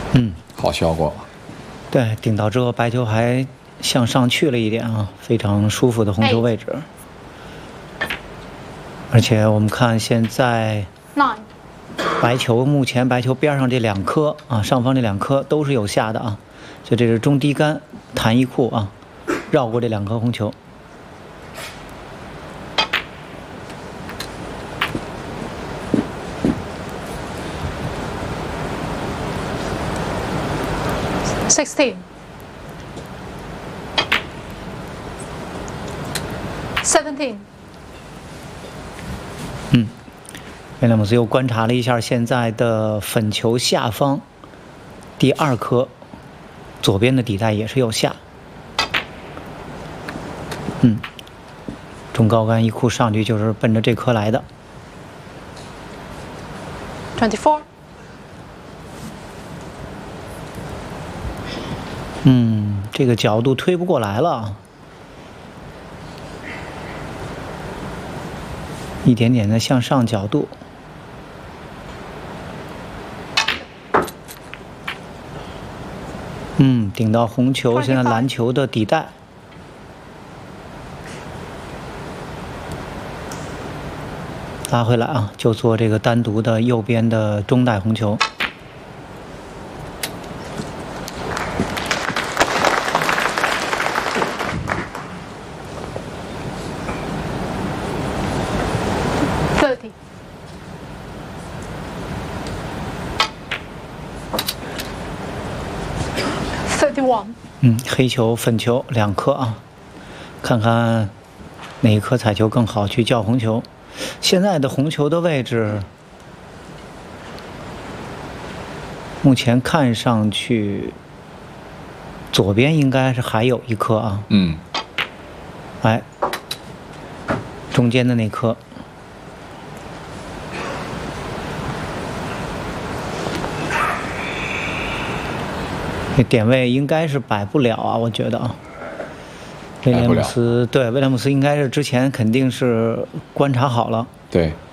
好效果。 对，顶到之后白球还向上去了一点啊，非常舒服的红球位置。而且我们看现在目前白球边上这2颗啊，上方这2颗都是有下的啊，所以这是中低杆弹一库啊，绕过这2颗红球。 16 17 威廉姆斯又观察了一下现在的粉球下方第2颗左边的底带也是有下。中高杆一库上去就是奔着这颗来的。 24 这个角度推不过来了，一点点的向上角度。顶到红球，现在蓝球的底带。拉回来啊，就做这个单独的右边的中带红球。黑球、粉球2颗啊，看看哪一颗彩球更好去叫红球。现在的红球的位置，目前看上去左边应该是还有1颗啊。哎，中间的那颗。这点位应该是摆不了啊，我觉得啊。威廉姆斯应该是之前肯定是观察好了。 对。